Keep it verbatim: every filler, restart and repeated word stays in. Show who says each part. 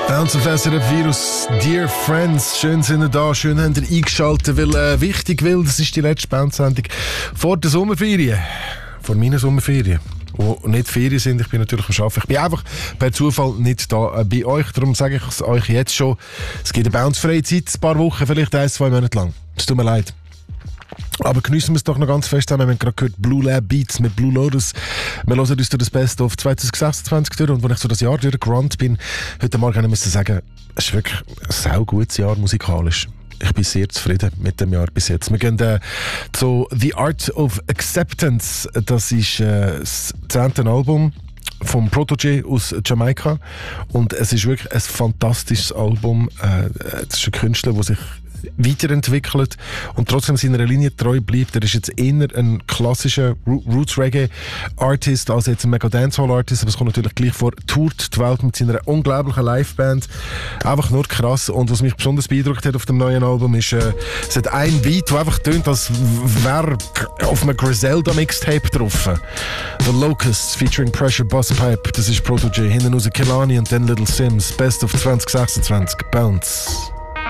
Speaker 1: Bounce auf S R F Virus, Dear Friends, schön sind ihr da, schön habt ihr eingeschaltet, weil äh, wichtig, weil das ist die letzte Bounce-Sendung vor der Sommerferien, vor meinen Sommerferien, die nicht Ferien sind, ich bin natürlich am Arbeiten, ich bin einfach per Zufall nicht da äh, bei euch, darum sage ich es euch jetzt schon, es gibt eine Bounce-freie Zeit, ein paar Wochen, vielleicht ein, zwei Monate lang, es tut mir leid. Aber geniessen wir es doch noch ganz fest zusammen. Wir haben gerade gehört Blue Lab Beats mit Blue Lotus. Wir hören uns durch das Beste auf zwanzig sechsundzwanzig durch. Und wenn ich so das Jahr durchgerannt bin, heute Morgen musste ich sagen, es ist wirklich ein sehr gutes Jahr musikalisch. Ich bin sehr zufrieden mit dem Jahr bis jetzt. Wir gehen äh, zu The Art of Acceptance. Das ist äh, das zehnte Album vom Proto-J aus Jamaika. Und es ist wirklich ein fantastisches Album. Äh, es ist ein Künstler, der sich weiterentwickelt und trotzdem seiner Linie treu bleibt. Er ist jetzt eher ein klassischer Roots-Reggae-Artist als jetzt ein Mega-Dancehall-Artist, aber es kommt natürlich gleich vor, tourt die Welt mit seiner unglaublichen Liveband. Einfach nur krass. Und was mich besonders beeindruckt hat auf dem neuen Album ist, äh, es hat ein Beat, der einfach tönt, als wäre auf einem Griselda-Mixtape drauf. The Locusts featuring Pressure Busspipe, das ist Proto-J. Hinten raus Kelani und dann Little Sims. Best of zwanzig sechsundzwanzig. Bounce.